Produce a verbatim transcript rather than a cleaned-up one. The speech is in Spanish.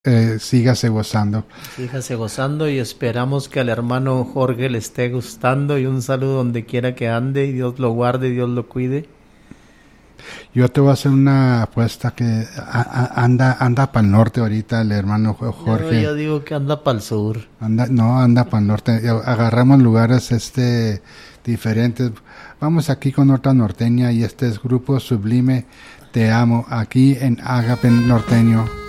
eh, sígase gozando. Sígase gozando y esperamos que al hermano Jorge le esté gustando, y un saludo donde quiera que ande, y Dios lo guarde y Dios lo cuide. Yo te voy a hacer una apuesta que a, a, anda anda para el norte ahorita el hermano Jorge. No, yo digo que anda para el sur. Anda, no, anda para el norte. Agarramos lugares este diferentes. Vamos aquí con otra norteña y este es Grupo Sublime, Te Amo, aquí en Agape Norteño.